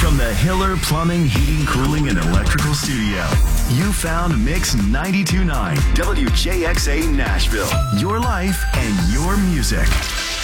From the Hiller Plumbing, Heating, Cooling, and Electrical Studio, you found Mix 92.9 WJXA Nashville. Your life and your music.